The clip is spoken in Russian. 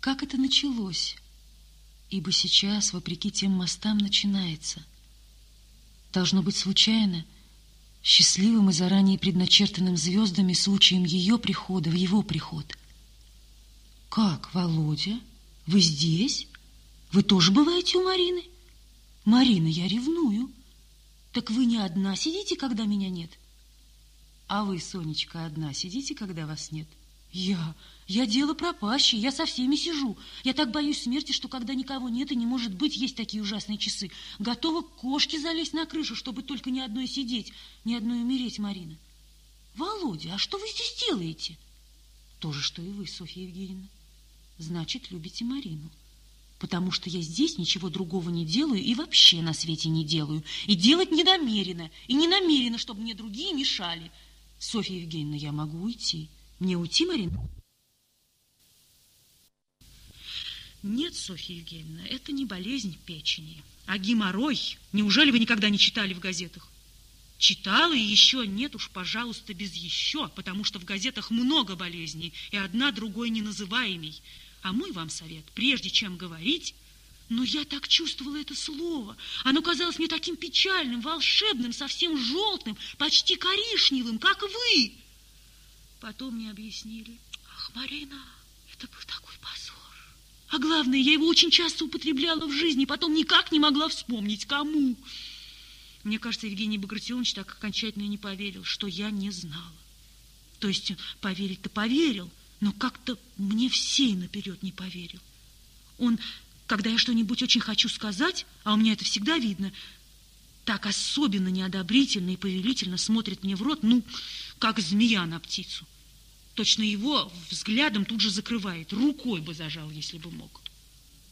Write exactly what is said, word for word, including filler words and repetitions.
как это началось, ибо сейчас, вопреки тем мостам, начинается. Должно быть случайно, счастливым и заранее предначертанным звездами случаем ее прихода в его приход. Как, Володя, вы здесь? Вы тоже бываете у Марины? Марина, я ревную. Так вы не одна сидите, когда меня нет? А вы, Сонечка, одна сидите, когда вас нет? Я, я дело пропащее, я со всеми сижу. Я так боюсь смерти, что когда никого нет и не может быть, есть такие ужасные часы. Готова к кошке залезть на крышу, чтобы только ни одной сидеть, ни одной умереть, Марина. Володя, а что вы здесь делаете? То же, что и вы, Софья Евгеньевна. Значит, любите Марину. Потому что я здесь ничего другого не делаю и вообще на свете не делаю. И делать не намерена, и не намерена, чтобы мне другие мешали. Софья Евгеньевна, я могу уйти. Мне уйти, Марина? Нет, Софья Евгеньевна, это не болезнь печени, а геморрой. Неужели вы никогда не читали в газетах? Читала и еще нет, уж, пожалуйста, без еще, потому что в газетах много болезней, и одна другой не называемей. А мой вам совет, прежде чем говорить, но я так чувствовала это слово. Оно казалось мне таким печальным, волшебным, совсем желтым, почти коричневым, как вы. Потом мне объяснили. Ах, Марина, это был такой позор. А главное, я его очень часто употребляла в жизни, потом никак не могла вспомнить, кому. Мне кажется, Евгений Багратионович так окончательно и не поверил, что я не знала. То есть поверить-то поверил, но как-то мне всей наперед не поверил. Он, когда я что-нибудь очень хочу сказать, а у меня это всегда видно, так особенно неодобрительно и повелительно смотрит мне в рот, ну, как змея на птицу. Точно его взглядом тут же закрывает, рукой бы зажал, если бы мог.